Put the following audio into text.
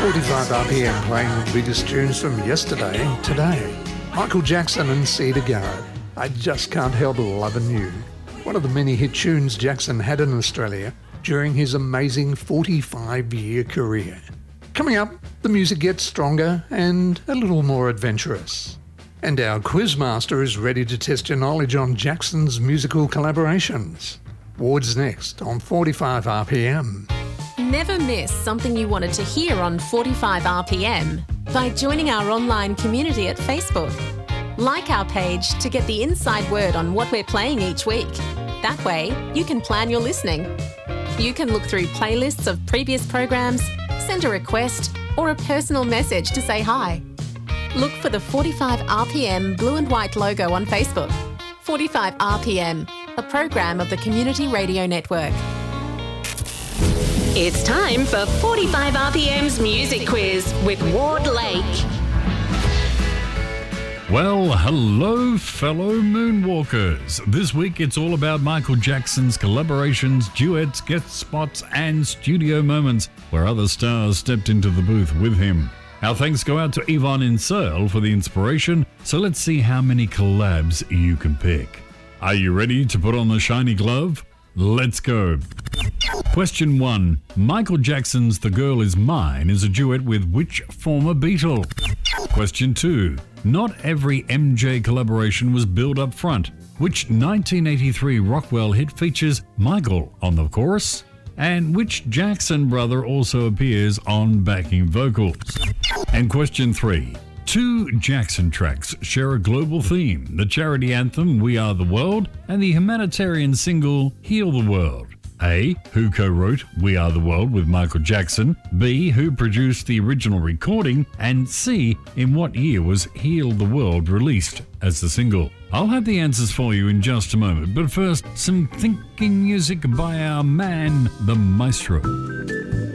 45 RPM playing the biggest tunes from yesterday and today. Michael Jackson and Cedar Garrett, I Just Can't Help Lovin' You. One of the many hit tunes Jackson had in Australia during his amazing 45-year career. Coming up, the music gets stronger and a little more adventurous. And our quizmaster is ready to test your knowledge on Jackson's musical collaborations. Ward's next on 45 RPM. Never miss something you wanted to hear on 45 RPM by joining our online community at Facebook. Like our page to get the inside word on what we're playing each week. That way, you can plan your listening. You can look through playlists of previous programs, send a request, or a personal message to say hi. Look for the 45 RPM blue and white logo on Facebook. 45 RPM, a program of the Community Radio Network. It's time for 45 RPM's Music Quiz with Ward Lake. Well, hello, fellow Moonwalkers. This week it's all about Michael Jackson's collaborations, duets, guest spots, and studio moments where other stars stepped into the booth with him. Our thanks go out to Yvonne in Searle for the inspiration, so let's see how many collabs you can pick. Are you ready to put on the shiny glove? Let's go. Question 1. Michael Jackson's The Girl Is Mine is a duet with which former Beatle? Question 2. Not every MJ collaboration was billed up front. Which 1983 Rockwell hit features Michael on the chorus? And which Jackson brother also appears on backing vocals? And question 3. 2 Jackson tracks share a global theme, the charity anthem We Are the World and the humanitarian single Heal the World. A. Who co-wrote We Are the World with Michael Jackson? B. Who produced the original recording? And C. In what year was Heal the World released as the single? I'll have the answers for you in just a moment, but first, some thinking music by our man, the Maestro.